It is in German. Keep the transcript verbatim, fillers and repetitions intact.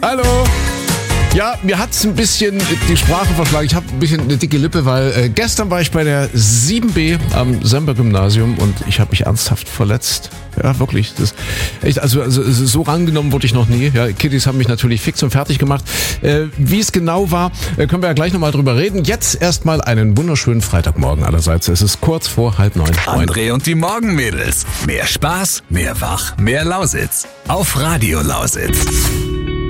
Hallo. Ja, mir hat's ein bisschen die Sprache verschlagen. Ich habe ein bisschen eine dicke Lippe, weil äh, gestern war ich bei der sieben B am Semper-Gymnasium und ich habe mich ernsthaft verletzt. Ja, wirklich. Das echt, also, also so rangenommen wurde ich noch nie. Ja, Kiddies haben mich natürlich fix und fertig gemacht. Äh, wie es genau war, äh, können wir ja gleich nochmal drüber reden. Jetzt erstmal einen wunderschönen Freitagmorgen allerseits. Es ist kurz vor halb neun. André und die Morgenmädels. Mehr Spaß, mehr Wach, mehr Lausitz. Auf Radio Lausitz.